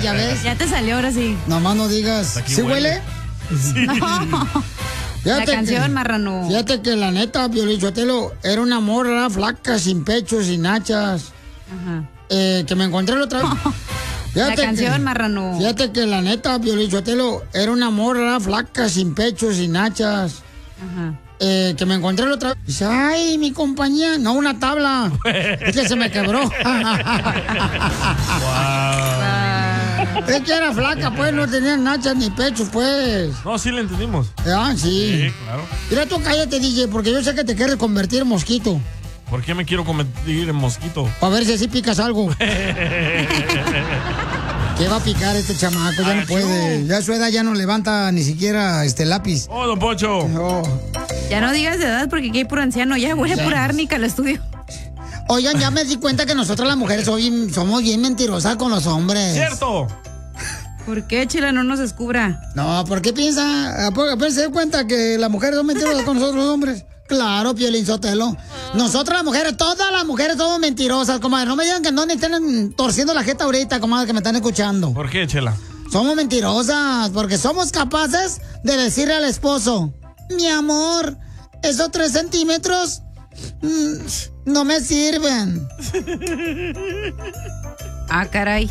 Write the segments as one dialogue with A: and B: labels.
A: ya ves.
B: Ya te salió ahora sí.
A: Nomás no digas. ¿Sí huele?
B: Sí. No. La canción, marrano.
A: Fíjate que la neta, Piolín Sotelo, era una morra flaca, sin pechos, sin nachas.
B: Ajá.
A: Que me encontré la otra vez.
B: La canción, marrano.
A: Fíjate que la neta, Piolín Sotelo, era una morra flaca, sin pechos, sin nachas.
B: Ajá.
A: Que me encontré la otra vez. Dice, ay, mi compañía. No, una tabla. Es que se me quebró.
C: Wow.
A: Es que era flaca, pues, no tenía nachas ni pechos, pues.
C: No, sí le entendimos.
A: Ah, sí.
C: Sí, claro.
A: Mira, tú cállate, DJ, porque yo sé que te quieres convertir en mosquito.
C: ¿Por qué me quiero convertir en mosquito?
A: Para ver si así picas algo. ¿Qué va a picar este chamaco? Ya no puede. Ya a su edad ya no levanta ni siquiera lápiz.
C: ¡Oh, don Pocho!
A: No.
B: Ya no digas de edad porque aquí hay puro anciano. Ya huele pura árnica al estudio.
A: Oigan, ya me di cuenta que nosotras las mujeres somos bien mentirosas con los hombres.
C: ¡Cierto!
B: ¿Por qué, Chela, no nos descubra?
A: No, ¿por qué piensa? ¿Apenas se da cuenta que las mujeres son mentirosas con nosotros los hombres? Claro, Piolín Sotelo. Nosotras las mujeres, todas las mujeres somos mentirosas, comadre. No me digan que no ni estén torciendo la jeta ahorita, comadre, que me están escuchando.
C: ¿Por qué, Chela?
A: Somos mentirosas porque somos capaces de decirle al esposo, mi amor, esos 3 centímetros no me sirven.
B: Ah, caray.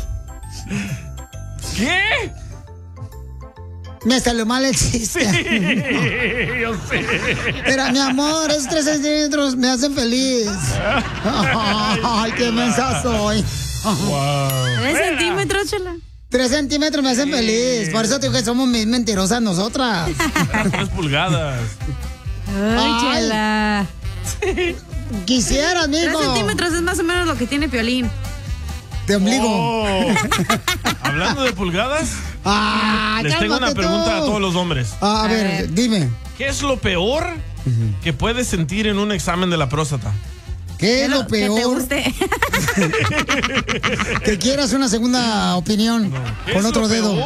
C: ¿Qué?
A: Me salió mal el chiste.
C: Sí, yo sé.
A: Pero, mi amor, esos 3 centímetros me hacen feliz. Ay, qué mensa soy.
C: Wow.
B: 3 centímetros, Chela.
A: 3 centímetros me hacen feliz. Por eso te digo que somos mentirosas nosotras.
C: 3 pulgadas.
B: Ay, Chela.
A: Quisieras, mijo.
B: 3 centímetros es más o menos lo que tiene Piolín.
A: De ombligo.
C: Oh. Hablando de pulgadas, les tengo una pregunta a todos los hombres.
A: A ver, dime.
C: ¿Qué es lo peor que puedes sentir en un examen de la próstata?
A: ¿Qué es lo peor?
B: Que te guste.
A: Que quieras una segunda opinión con otro dedo.